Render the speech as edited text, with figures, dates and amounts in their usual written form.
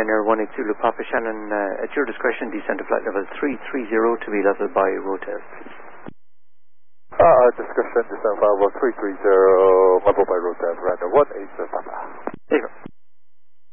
Ryanair 180 Zulu Papa Shannon, at your discretion, descend to flight level 330 to be level by road test. Discretion, descend level 330, level by road test, Ryanair 180 Papa.